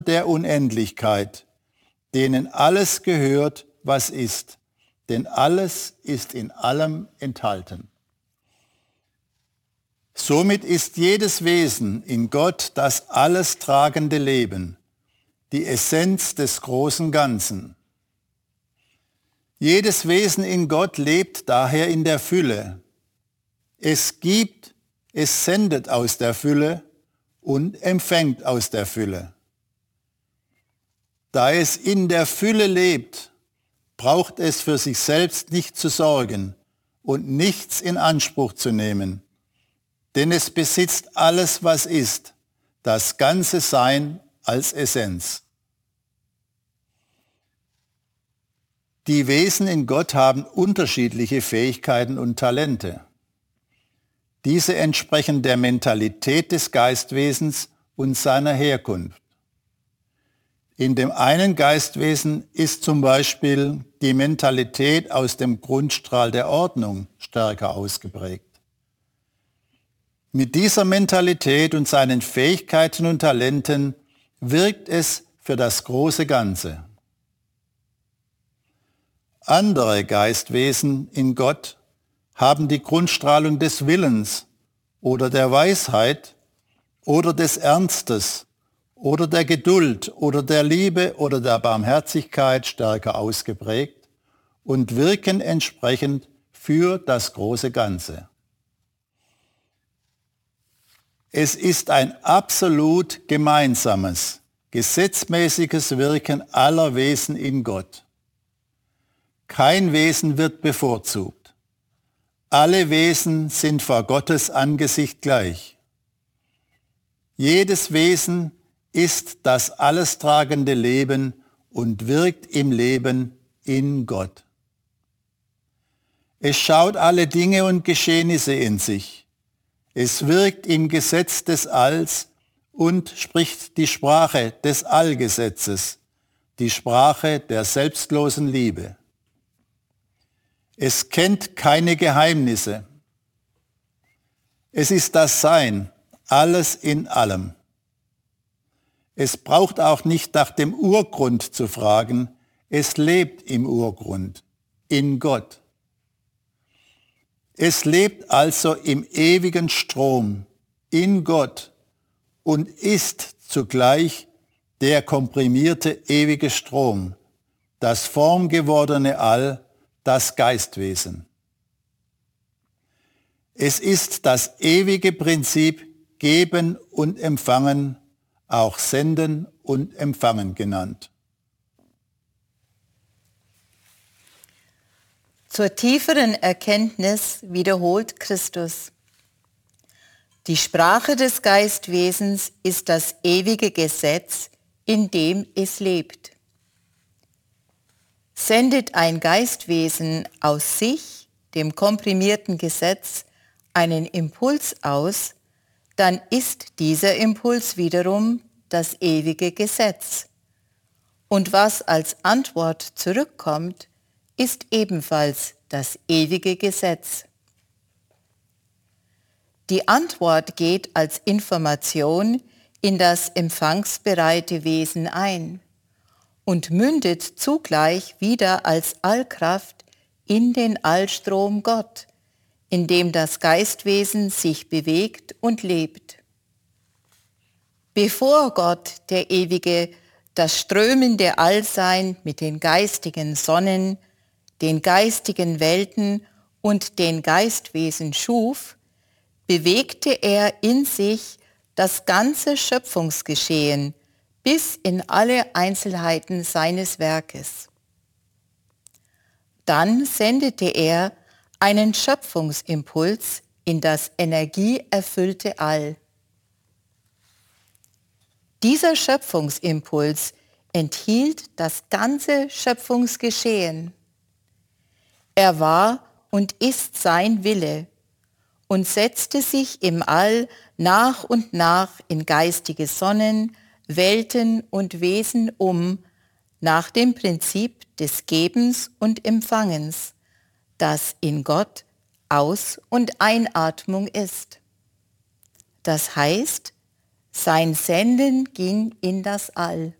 der Unendlichkeit, denen alles gehört, was ist, denn alles ist in allem enthalten. Somit ist jedes Wesen in Gott das alles tragende Leben, die Essenz des großen Ganzen. Jedes Wesen in Gott lebt daher in der Fülle. Es gibt, es sendet aus der Fülle und empfängt aus der Fülle. Da es in der Fülle lebt, braucht es für sich selbst nicht zu sorgen und nichts in Anspruch zu nehmen, denn es besitzt alles, was ist, das ganze Sein als Essenz. Die Wesen in Gott haben unterschiedliche Fähigkeiten und Talente. Diese entsprechen der Mentalität des Geistwesens und seiner Herkunft. In dem einen Geistwesen ist zum Beispiel die Mentalität aus dem Grundstrahl der Ordnung stärker ausgeprägt. Mit dieser Mentalität und seinen Fähigkeiten und Talenten wirkt es für das große Ganze. Andere Geistwesen in Gott haben die Grundstrahlung des Willens oder der Weisheit oder des Ernstes oder der Geduld oder der Liebe oder der Barmherzigkeit stärker ausgeprägt und wirken entsprechend für das große Ganze. Es ist ein absolut gemeinsames, gesetzmäßiges Wirken aller Wesen in Gott. Kein Wesen wird bevorzugt. Alle Wesen sind vor Gottes Angesicht gleich. Jedes Wesen ist das alles tragende Leben und wirkt im Leben in Gott. Es schaut alle Dinge und Geschehnisse in sich. Es wirkt im Gesetz des Alls und spricht die Sprache des Allgesetzes, die Sprache der selbstlosen Liebe. Es kennt keine Geheimnisse. Es ist das Sein, alles in allem. Es braucht auch nicht nach dem Urgrund zu fragen, es lebt im Urgrund, in Gott. Es lebt also im ewigen Strom, in Gott und ist zugleich der komprimierte ewige Strom, das formgewordene All, das Geistwesen. Es ist das ewige Prinzip Geben und Empfangen, auch Senden und Empfangen genannt. Zur tieferen Erkenntnis wiederholt Christus: Die Sprache des Geistwesens ist das ewige Gesetz, in dem es lebt. Sendet ein Geistwesen aus sich, dem komprimierten Gesetz, einen Impuls aus, dann ist dieser Impuls wiederum das ewige Gesetz. Und was als Antwort zurückkommt, ist ebenfalls das ewige Gesetz. Die Antwort geht als Information in das empfangsbereite Wesen ein und mündet zugleich wieder als Allkraft in den Allstrom Gott, in dem das Geistwesen sich bewegt und lebt. Bevor Gott, der Ewige, das strömende Allsein mit den geistigen Sonnen, den geistigen Welten und den Geistwesen schuf, bewegte er in sich das ganze Schöpfungsgeschehen bis in alle Einzelheiten seines Werkes. Dann sendete er einen Schöpfungsimpuls in das energieerfüllte All. Dieser Schöpfungsimpuls enthielt das ganze Schöpfungsgeschehen. Er war und ist sein Wille und setzte sich im All nach und nach in geistige Sonnen, Welten und Wesen um, nach dem Prinzip des Gebens und Empfangens, das in Gott Aus- und Einatmung ist. Das heißt, Sein Senden ging in das All.